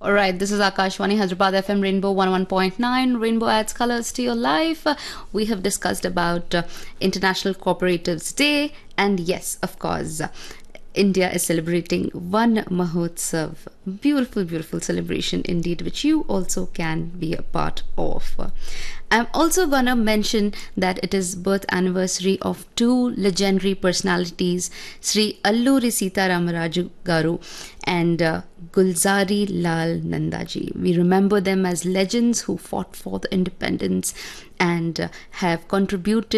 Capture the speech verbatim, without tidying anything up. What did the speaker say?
All right, this is Akashwani Hyderabad F M Rainbow one oh one point nine. Rainbow adds colors to your life. Uh, We have discussed about uh, International Cooperatives Day, and yes, of course, uh, India is celebrating One Mahotsav. Beautiful, beautiful celebration indeed, which you also can be a part of. I'm also gonna mention that it is birth anniversary of two legendary personalities, Sri Alluri Sita Ramaraju Garu and uh, Gulzari Lal Nandaji. We remember them as legends who fought for the independence and uh, have contributed